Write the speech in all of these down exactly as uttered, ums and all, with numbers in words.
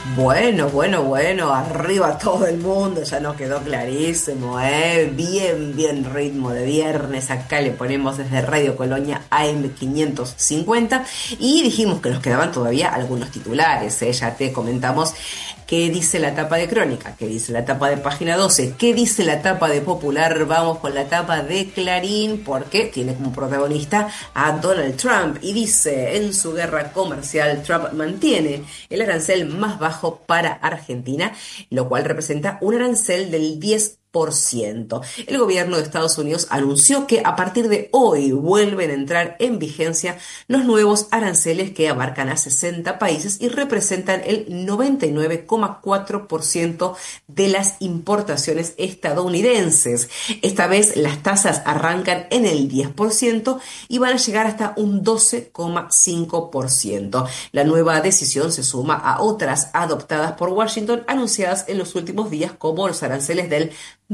Bueno, bueno, bueno, arriba todo el mundo, ya nos quedó clarísimo, ¿eh? Bien, bien ritmo de viernes, acá le ponemos desde Radio Colonia A M quinientos cincuenta y dijimos que nos quedaban todavía algunos titulares, ¿eh? Ya te comentamos qué dice la tapa de Crónica, qué dice la tapa de Página doce, qué dice la tapa de Popular. Vamos con la tapa de Clarín porque tiene como protagonista a Donald Trump y dice: en su guerra comercial Trump mantiene el arancel más bajo para Argentina, lo cual representa un arancel del diez por ciento. El gobierno de Estados Unidos anunció que a partir de hoy vuelven a entrar en vigencia los nuevos aranceles que abarcan a sesenta países y representan el noventa y nueve coma cuatro por ciento de las importaciones estadounidenses. Esta vez las tasas arrancan en el diez por ciento y van a llegar hasta un doce coma cinco por ciento. La nueva decisión se suma a otras adoptadas por Washington anunciadas en los últimos días, como los aranceles del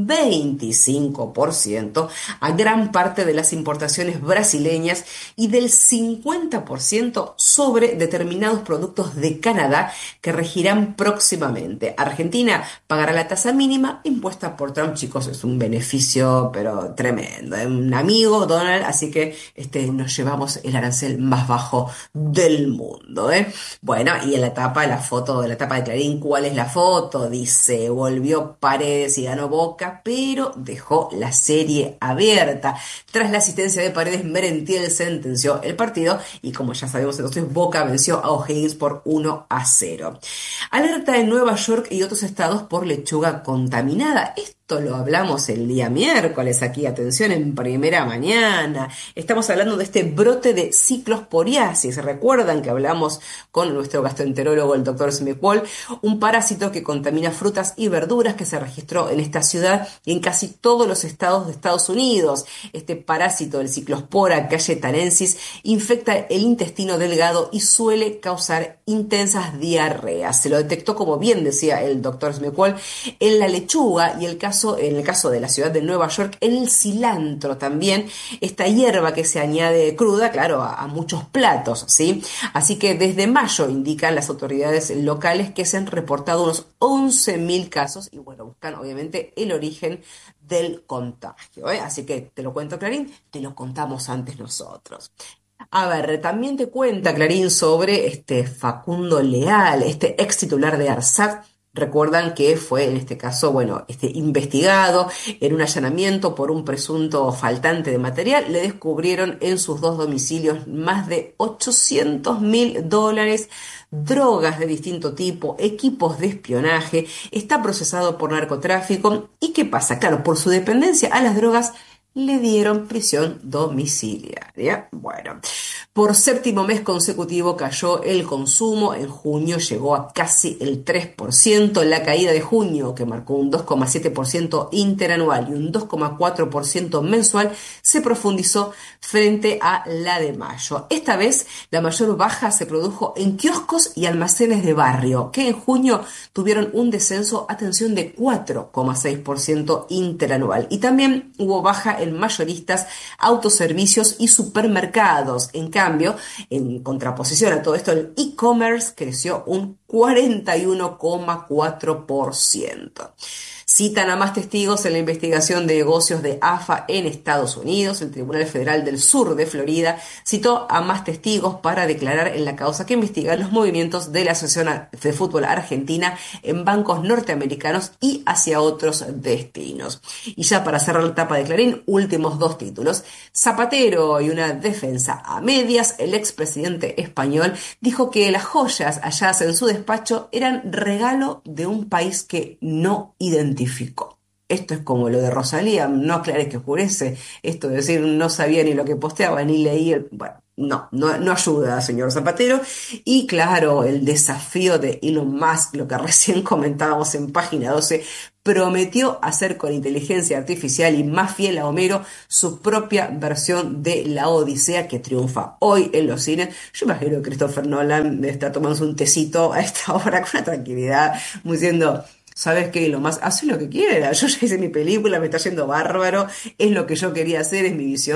veinticinco por ciento a gran parte de las importaciones brasileñas y del cincuenta por ciento sobre determinados productos de Canadá que regirán próximamente. Argentina pagará la tasa mínima impuesta por Trump. Chicos, es un beneficio pero tremendo, es un amigo Donald, así que este, nos llevamos el arancel más bajo del mundo, ¿eh? Bueno, y en la tapa, la foto de la tapa de Clarín, ¿cuál es la foto? Dice: volvió Paredes y ganó Boca, pero dejó la serie abierta. Tras la asistencia de Paredes, Merentiel sentenció el partido y, como ya sabemos entonces, Boca venció a O'Higgins por uno a cero. Alerta en Nueva York y otros estados por lechuga contaminada. Esto lo hablamos el día miércoles aquí, atención, en Primera Mañana. Estamos hablando de este brote de ciclosporiasis. ¿Recuerdan que hablamos con nuestro gastroenterólogo, el doctor Smeckwall? Un parásito que contamina frutas y verduras que se registró en esta ciudad y en casi todos los estados de Estados Unidos. Este parásito, el Ciclospora cayetanensis, infecta el intestino delgado y suele causar intensas diarreas. Se lo detectó, como bien decía el doctor Smeckwall, en la lechuga y el caso en el caso de la ciudad de Nueva York, en el cilantro también, esta hierba que se añade cruda, claro, a, a muchos platos, ¿sí? Así que desde mayo indican las autoridades locales que se han reportado unos once mil casos y bueno, buscan obviamente el origen del contagio, ¿eh? Así que te lo cuento, Clarín, te lo contamos antes nosotros. A ver, también te cuenta Clarín sobre este Facundo Leal, este ex titular de ARSAT. Recuerdan que fue, en este caso, bueno, este, investigado en un allanamiento por un presunto faltante de material. Le descubrieron en sus dos domicilios más de ochocientos mil dólares, drogas de distinto tipo, equipos de espionaje. Está procesado por narcotráfico. ¿Y qué pasa? Claro, por su dependencia a las drogas le dieron prisión domiciliaria. Bueno, por séptimo mes consecutivo cayó el consumo. En junio llegó a casi el tres por ciento. La caída de junio, que marcó un dos coma siete por ciento interanual y un dos coma cuatro por ciento mensual, se profundizó frente a la de mayo. Esta vez la mayor baja se produjo en kioscos y almacenes de barrio, que en junio tuvieron un descenso, atención, de cuatro coma seis por ciento interanual. Y también hubo baja en mayoristas, autoservicios y supermercados. En cambio, en contraposición a todo esto, el e-commerce creció un cuarenta y uno coma cuatro por ciento. Citan a más testigos en la investigación de negocios de A F A en Estados Unidos. El Tribunal Federal del Sur de Florida citó a más testigos para declarar en la causa que investiga los movimientos de la Asociación de Fútbol Argentina en bancos norteamericanos y hacia otros destinos. Y ya para cerrar la tapa de Clarín, últimos dos títulos. Zapatero y una defensa a medias. El expresidente español dijo que las joyas halladas en su despacho eran regalo de un país que no identificó. Esto es como lo de Rosalía, no aclares que oscurece. Esto de decir, no sabía ni lo que posteaba, ni leí el... Bueno, no, no, no ayuda, señor Zapatero. Y claro, el desafío de Elon Musk, lo que recién comentábamos en Página doce, prometió hacer con inteligencia artificial y más fiel a Homero su propia versión de la Odisea, que triunfa hoy en los cines. Yo imagino que Christopher Nolan está tomándose un tecito a esta hora con una tranquilidad, muy diciendo... ¿Sabes qué? Lo más, hace lo que quiera. Yo ya hice mi película, me está yendo bárbaro, es lo que yo quería hacer, es mi visión.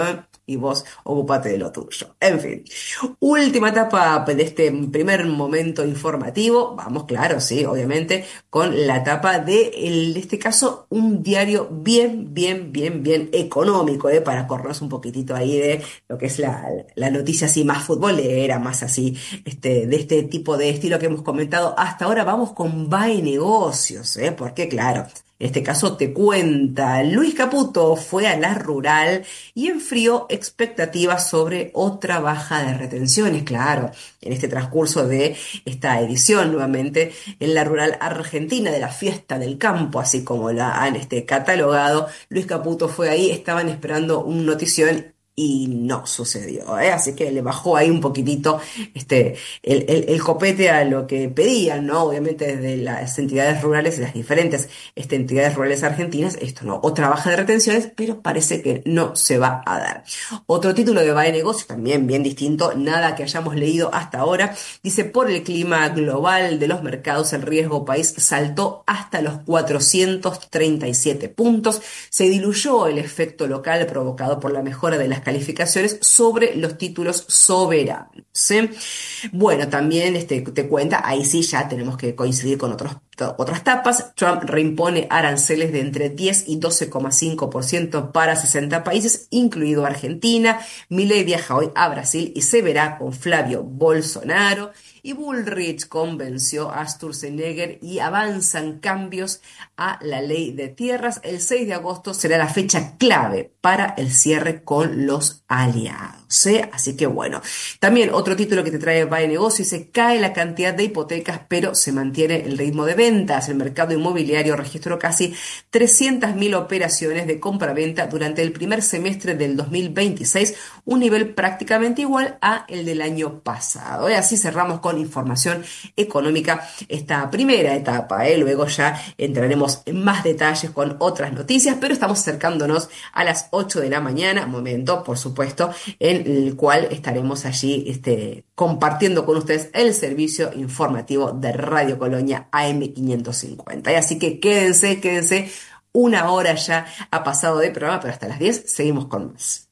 y vos ocupate de lo tuyo. En fin, última etapa de este primer momento informativo. Vamos, claro, sí, obviamente, con la etapa de, en este caso, un diario bien, bien, bien, bien económico, ¿eh? Para corrernos un poquitito ahí de lo que es la, la noticia así más futbolera, más así, este, de este tipo de estilo que hemos comentado hasta ahora. Vamos con Bae Negocios, ¿eh? Porque, claro, en este caso te cuenta, Luis Caputo fue a la rural y enfrió expectativas sobre otra baja de retenciones. Claro, en este transcurso de esta edición nuevamente en la rural argentina de la fiesta del campo, así como la han este, catalogado, Luis Caputo fue ahí, estaban esperando un notición y no sucedió, ¿eh? Así que le bajó ahí un poquitito este, el, el, el copete a lo que pedían, ¿no? Obviamente desde las entidades rurales, las diferentes este, entidades rurales argentinas, esto no, otra baja de retenciones, pero parece que no se va a dar. Otro título de Bae Negocios, también bien distinto, nada que hayamos leído hasta ahora, dice, por el clima global de los mercados, el riesgo país saltó hasta los cuatrocientos treinta y siete puntos, se diluyó el efecto local provocado por la mejora de las calificaciones sobre los títulos soberanos, ¿sí? Bueno, también este, te cuenta, ahí sí ya tenemos que coincidir con otros, otras tapas. Trump reimpone aranceles de entre diez y doce coma cinco por ciento para sesenta países, incluido Argentina. Milei viaja hoy a Brasil y se verá con Flavio Bolsonaro. Y Bullrich convenció a Sturzenegger y avanzan cambios a la ley de tierras. El seis de agosto será la fecha clave para el cierre con los aliados, ¿eh? Así que bueno, también otro título que te trae Bae Negocios dice, cae la cantidad de hipotecas pero se mantiene el ritmo de ventas. El mercado inmobiliario registró casi trescientas mil operaciones de compraventa durante el primer semestre del dos mil veintiséis, un nivel prácticamente igual a el del año pasado, ¿eh? Así cerramos con información económica esta primera etapa, ¿eh? Luego ya entraremos en más detalles con otras noticias, pero estamos acercándonos a las ocho de la mañana, momento, por supuesto, en el cual estaremos allí este, compartiendo con ustedes el servicio informativo de Radio Colonia A M quinientos cincuenta. Y así que quédense, quédense, una hora ya ha pasado de programa, pero hasta las diez seguimos con más.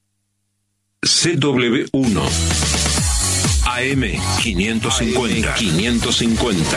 C W uno A M quinientos cincuenta. quinientos cincuenta.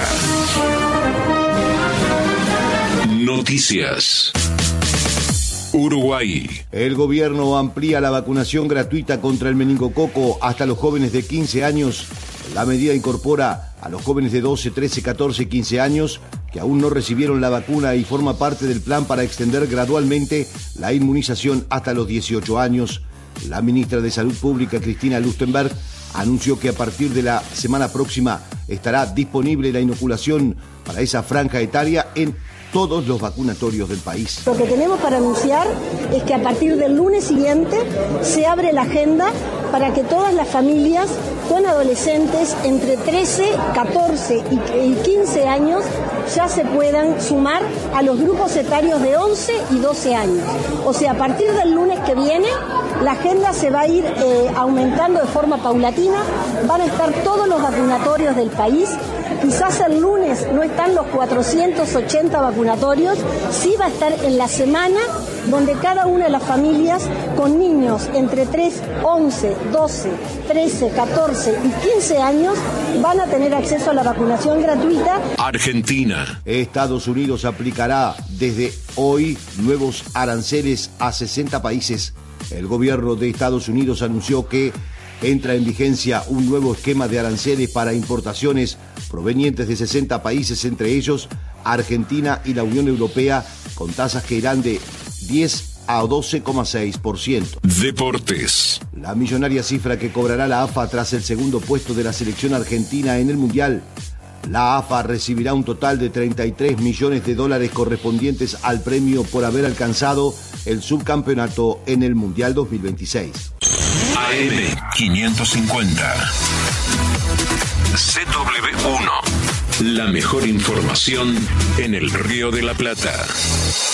Noticias. Uruguay. El gobierno amplía la vacunación gratuita contra el meningococo hasta los jóvenes de quince años. La medida incorpora a los jóvenes de doce, trece, catorce y quince años que aún no recibieron la vacuna y forma parte del plan para extender gradualmente la inmunización hasta los dieciocho años. La ministra de Salud Pública, Cristina Lustenberg, anunció que a partir de la semana próxima estará disponible la inoculación para esa franja etaria en todos los vacunatorios del país. Lo que tenemos para anunciar es que a partir del lunes siguiente se abre la agenda para que todas las familias con adolescentes entre trece, catorce y quince años ya se puedan sumar a los grupos etarios de once y doce años. O sea, a partir del lunes que viene, la agenda se va a ir eh, aumentando de forma paulatina, van a estar todos los vacunatorios del país. Quizás el lunes no están los cuatrocientos ochenta vacunatorios, sí va a estar en la semana donde cada una de las familias con niños entre tres, once, doce, trece, catorce y quince años van a tener acceso a la vacunación gratuita. Argentina. Estados Unidos aplicará desde hoy nuevos aranceles a sesenta países. El gobierno de Estados Unidos anunció que entra en vigencia un nuevo esquema de aranceles para importaciones provenientes de sesenta países, entre ellos Argentina y la Unión Europea, con tasas que irán de diez a doce coma seis por ciento. Deportes. La millonaria cifra que cobrará la A F A tras el segundo puesto de la selección argentina en el Mundial. La A F A recibirá un total de treinta y tres millones de dólares correspondientes al premio por haber alcanzado el subcampeonato en el Mundial dos mil veintiséis. A M quinientos cincuenta. C W uno. La mejor información en el Río de la Plata.